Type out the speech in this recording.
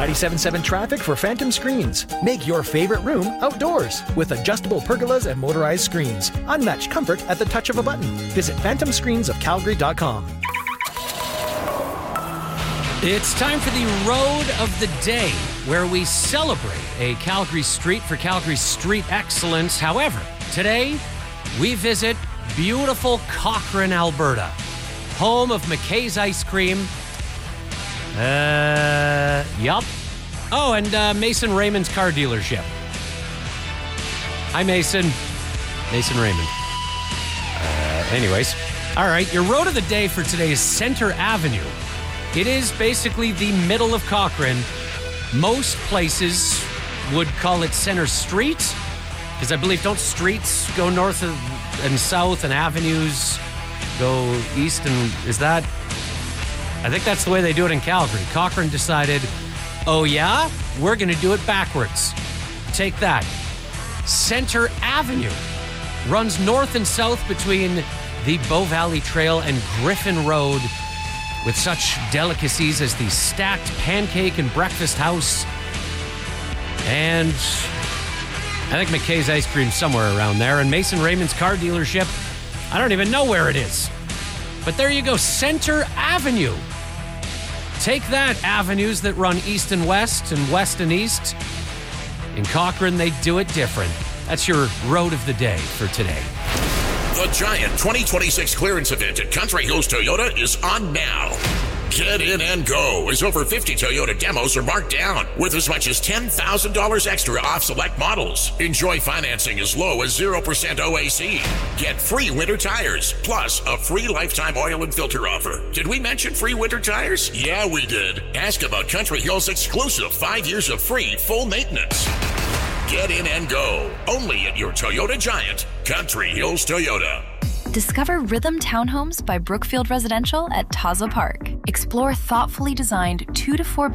97.7 traffic for Phantom Screens. Make your favorite room outdoors with adjustable pergolas and motorized screens. Unmatched comfort at the touch of a button. Visit phantomscreensofcalgary.com. It's time for the Road of the Day, where we celebrate a Calgary street for Calgary street excellence. However, today we visit beautiful Cochrane, Alberta, home of McKay's Ice Cream. Yup. Oh, and Mason Raymond's car dealership. Hi, Mason. Mason Raymond. Anyways. All right, your Road of the Day for today is Center Avenue. It is basically the middle of Cochrane. Most places would call it Center Street, because I believe don't streets go north and south and avenues go east and is that? I think that's the way they do it in Calgary. Cochrane decided, oh yeah, we're going to do it backwards. Take that. Center Avenue runs north and south between the Bow Valley Trail and Griffin Road, with such delicacies as the Stacked Pancake and Breakfast House. And I think McKay's Ice Cream somewhere around there. And Mason Raymond's car dealership, I don't even know where it is. But there you go, Center Avenue. Take that, avenues that run east and west and east. In Cochrane, they do it different. That's your Road of the Day for today. The Giant 2026 clearance event at Country Hills Toyota is on now. Get in and go as over 50 Toyota demos are marked down with as much as $10,000 extra off select models. Enjoy financing as low as 0% OAC. Get free winter tires, plus a free lifetime oil and filter offer. Did we mention free winter tires? Yeah, we did. Ask about Country Hills' exclusive 5 years of free full maintenance. Get in and go. Only at your Toyota Giant, Country Hills Toyota. Discover Rhythm Townhomes by Brookfield Residential at Taza Park. Explore thoughtfully designed 2 to 4